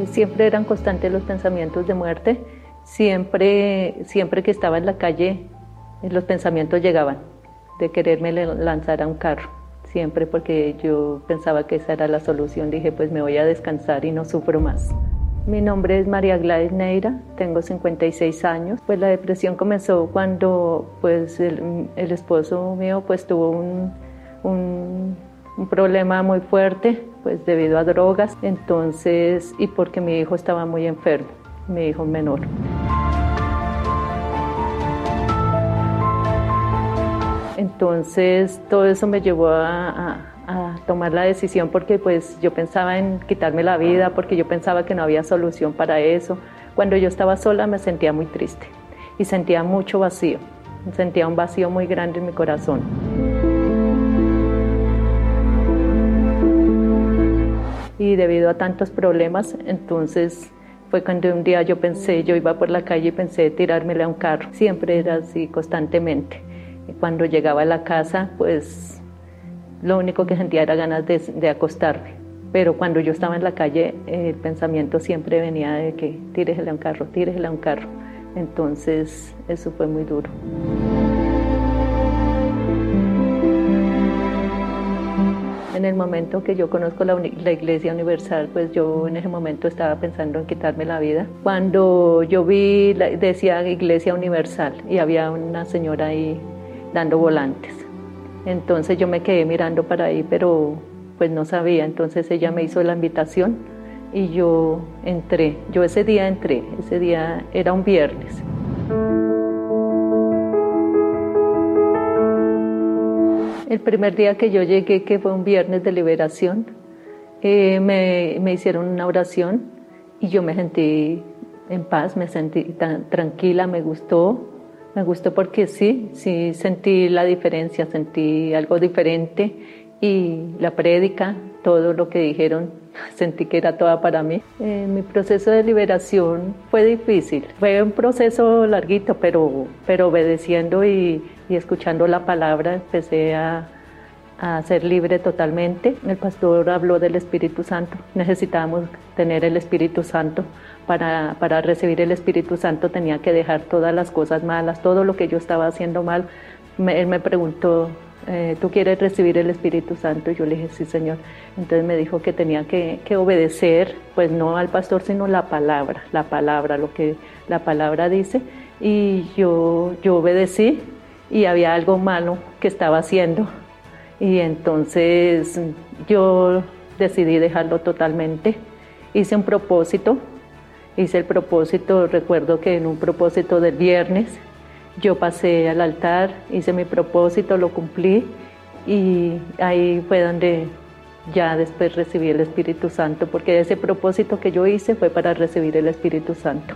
Siempre eran constantes los pensamientos de muerte. Siempre que estaba en la calle, los pensamientos llegaban de quererme lanzar a un carro. Siempre, porque yo pensaba que esa era la solución. Dije, pues me voy a descansar y no sufro más. Mi nombre es María Gladys Neira, tengo 56 años. Pues la depresión comenzó cuando pues el esposo mío pues tuvo un problema muy fuerte, pues debido a drogas. Entonces, y porque mi hijo estaba muy enfermo, mi hijo menor. Entonces todo eso me llevó a tomar la decisión, porque pues yo pensaba en quitarme la vida, porque yo pensaba que no había solución para eso. Cuando yo estaba sola me sentía muy triste y sentía mucho vacío, sentía un vacío muy grande en mi corazón. Y debido a tantos problemas, entonces fue cuando un día yo iba por la calle y pensé tirármele a un carro. Siempre era así, constantemente. Cuando llegaba a la casa, pues lo único que sentía era ganas de acostarme. Pero cuando yo estaba en la calle, el pensamiento siempre venía de que tíresele a un carro, tíresele a un carro. Entonces, eso fue muy duro. En el momento que yo conozco la Iglesia Universal, pues yo en ese momento estaba pensando en quitarme la vida. Cuando yo vi, decía Iglesia Universal, y había una señora ahí dando volantes. Entonces yo me quedé mirando para ahí, pero pues no sabía. Entonces ella me hizo la invitación y yo entré. Ese día era un viernes. El primer día que yo llegué, que fue un viernes de liberación, me hicieron una oración y yo me sentí en paz, me sentí tan tranquila, me gustó porque sí sentí la diferencia, sentí algo diferente, y la prédica, todo lo que dijeron, sentí que era toda para mí. Mi proceso de liberación fue difícil, fue un proceso larguito, pero obedeciendo y escuchando la palabra empecé a ser libre totalmente. El pastor habló del Espíritu Santo. Necesitábamos tener el Espíritu Santo. Para recibir el Espíritu Santo tenía que dejar todas las cosas malas, todo lo que yo estaba haciendo mal. Él me preguntó, ¿tú quieres recibir el Espíritu Santo? Y yo le dije, sí, Señor. Entonces me dijo que tenía que obedecer, pues no al pastor, sino la palabra, lo que la palabra dice. Y yo obedecí, y había algo malo que estaba haciendo. Y entonces yo decidí dejarlo totalmente. Hice el propósito, recuerdo que en un propósito del viernes, yo pasé al altar, hice mi propósito, lo cumplí, y ahí fue donde ya después recibí el Espíritu Santo, porque ese propósito que yo hice fue para recibir el Espíritu Santo.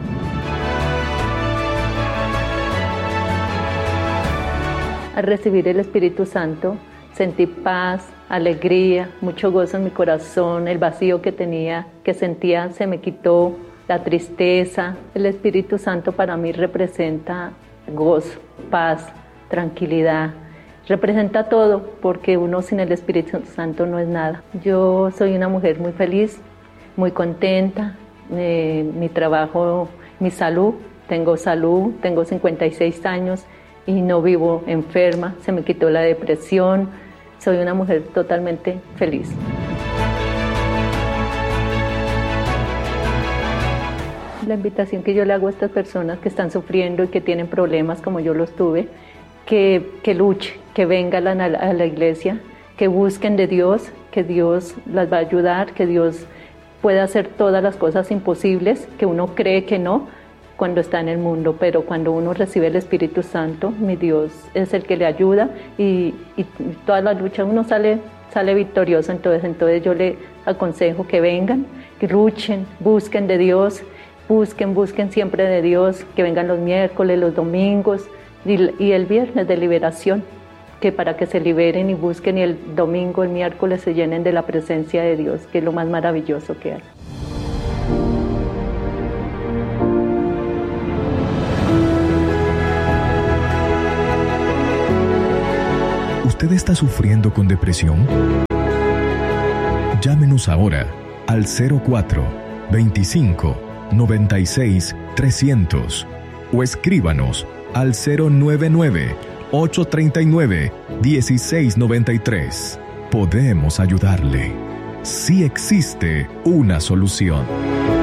Al recibir el Espíritu Santo, sentí paz, alegría, mucho gozo en mi corazón, el vacío que sentía se me quitó, la tristeza. El Espíritu Santo para mí representa gozo, paz, tranquilidad, representa todo, porque uno sin el Espíritu Santo no es nada. Yo soy una mujer muy feliz, muy contenta, mi trabajo, mi salud, tengo 56 años y no vivo enferma, se me quitó la depresión, soy una mujer totalmente feliz. La invitación que yo le hago a estas personas que están sufriendo y que tienen problemas como yo los tuve, que luchen, que vengan a la iglesia, que busquen de Dios, que Dios las va a ayudar, que Dios puede hacer todas las cosas imposibles, que uno cree que no cuando está en el mundo, pero cuando uno recibe el Espíritu Santo, mi Dios es el que le ayuda, y toda la lucha uno sale victorioso. Entonces yo le aconsejo que vengan, que luchen, busquen de Dios, busquen siempre de Dios, que vengan los miércoles, los domingos y el viernes de liberación, que para que se liberen y busquen, y el domingo, el miércoles se llenen de la presencia de Dios, que es lo más maravilloso que hay. ¿Usted está sufriendo con depresión? Llámenos ahora al 25 96 300 o escríbanos al 099-839-1693. Podemos ayudarle. Sí existe una solución.